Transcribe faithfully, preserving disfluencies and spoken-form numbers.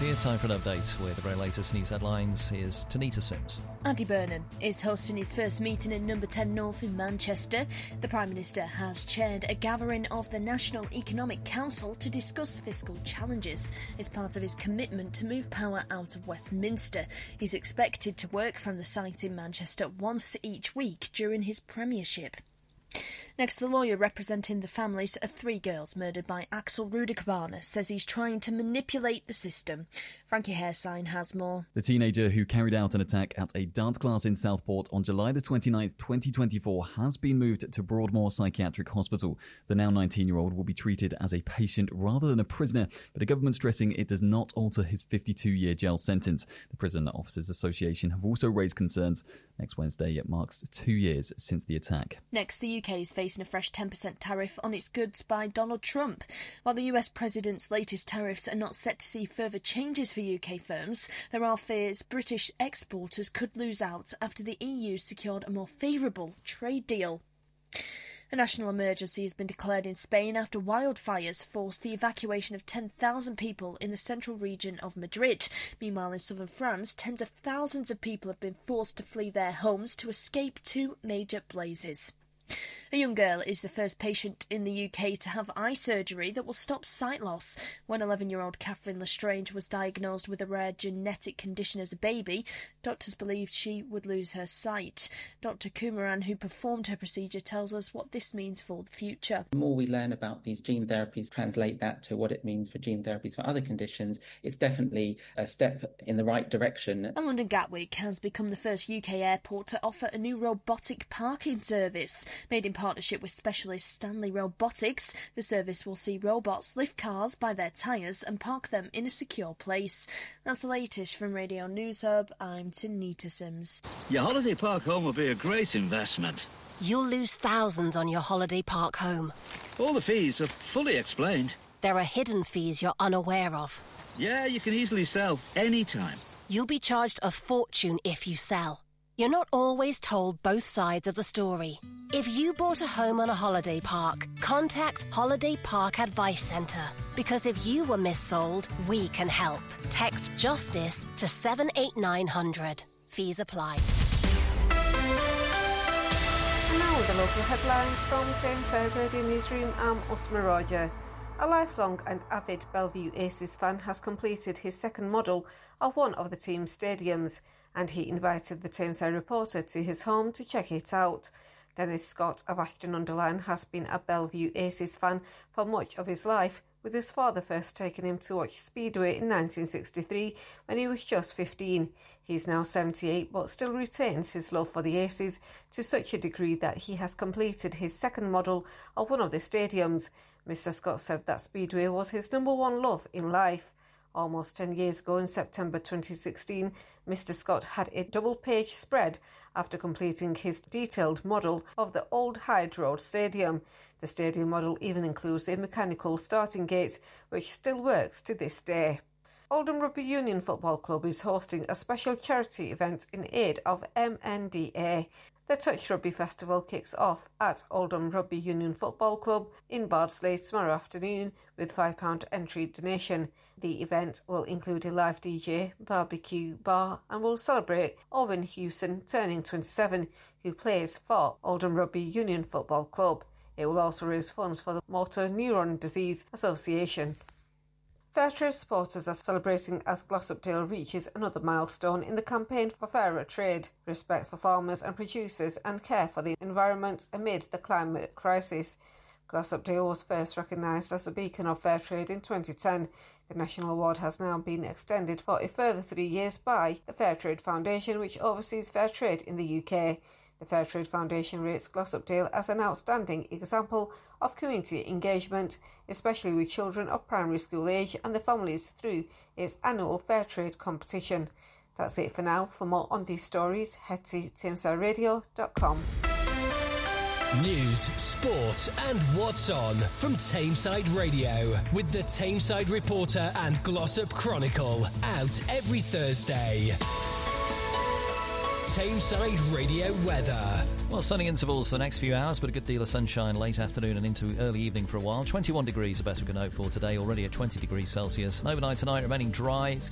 here. Time for an update with the very latest news headlines. Here's Tanita Sims. Andy Burnham is hosting his first meeting in Number ten North in Manchester. The Prime Minister has chaired a gathering of the National Economic Council to discuss fiscal challenges as part of his commitment to move power out of Westminster. He's expected to work from the site in Manchester once each week during his premiership. Next, the lawyer representing the families of three girls murdered by Axel Rudekabana says he's trying to manipulate the system. Frankie Haresign has more. The teenager who carried out an attack at a dance class in Southport on July the twenty-ninth, twenty twenty-four has been moved to Broadmoor Psychiatric Hospital. The now nineteen-year-old will be treated as a patient rather than a prisoner, but the government stressing it does not alter his fifty-two-year jail sentence. The Prison Officers Association have also raised concerns. Next Wednesday, it marks two years since the attack. Next, the U K is facing a fresh ten percent tariff on its goods by Donald Trump. While the U S President's latest tariffs are not set to see further changes for U K firms, there are fears British exporters could lose out after the E U secured a more favourable trade deal. A national emergency has been declared in Spain after wildfires forced the evacuation of ten thousand people in the central region of Madrid. Meanwhile, in southern France, tens of thousands of people have been forced to flee their homes to escape two major blazes. A young girl is the first patient in the U K to have eye surgery that will stop sight loss. When eleven-year-old Catherine Lestrange was diagnosed with a rare genetic condition as a baby, doctors believed she would lose her sight. Doctor Kumaran, who performed her procedure, tells us what this means for the future. The more we learn about these gene therapies, translate that to what it means for gene therapies for other conditions, it's definitely a step in the right direction. And London Gatwick has become the first U K airport to offer a new robotic parking service. Made in partnership with specialist Stanley Robotics, the service will see robots lift cars by their tyres and park them in a secure place. That's the latest from Radio News Hub. I'm Tanita Sims. Your holiday park home will be a great investment. You'll lose thousands on your holiday park home. All the fees are fully explained. There are hidden fees you're unaware of. Yeah, you can easily sell anytime. You'll be charged a fortune if you sell. You're not always told both sides of the story. If you bought a home on a holiday park, contact Holiday Park Advice Centre. Because if you were missold, we can help. Text JUSTICE to seven eight nine hundred. Fees apply. And now with the local headlines from Tameside Radio Newsroom, I'm Osma Roger. A lifelong and avid Bellevue Aces fan has completed his second model of one of the team's stadiums, and he invited the Tameside reporter to his home to check it out. Dennis Scott of Ashton-under-Lyne has been a Bellevue Aces fan for much of his life, with his father first taking him to watch Speedway in nineteen sixty-three when he was just fifteen. He's now seventy-eight but still retains his love for the Aces to such a degree that he has completed his second model of one of the stadiums. Mister Scott said that Speedway was his number one love in life. Almost ten years ago in September twenty sixteen, Mister Scott had a double-page spread after completing his detailed model of the Old Hyde Road Stadium. The stadium model even includes a mechanical starting gate, which still works to this day. Oldham Rugby Union Football Club is hosting a special charity event in aid of M N D A. The Touch Rugby Festival kicks off at Oldham Rugby Union Football Club in Bardsley tomorrow afternoon with five pounds entry donation. The event will include a live D J, barbecue, bar and will celebrate Owen Hewson turning twenty-seven, who plays for Oldham Rugby Union Football Club. It will also raise funds for the Motor Neuron Disease Association. Fairtrade supporters are celebrating as Glossopdale reaches another milestone in the campaign for fairer trade, respect for farmers and producers and care for the environment amid the climate crisis. Glossopdale was first recognised as the beacon of fair trade in twenty ten. The national award has now been extended for a further three years by the Fairtrade Foundation, which oversees fair trade in the U K. The Fairtrade Foundation rates Glossopdale as an outstanding example of community engagement, especially with children of primary school age and their families through its annual Fairtrade competition. That's it for now. For more on these stories, head to tameside radio dot com. News, sport and what's on from Tameside Radio with the Tameside Reporter and Glossop Chronicle, out every Thursday. Tameside Radio weather. Well, sunny intervals for the next few hours, but a good deal of sunshine late afternoon and into early evening for a while. twenty-one degrees, the best we can hope for today, already at twenty degrees Celsius. And overnight tonight, remaining dry. It's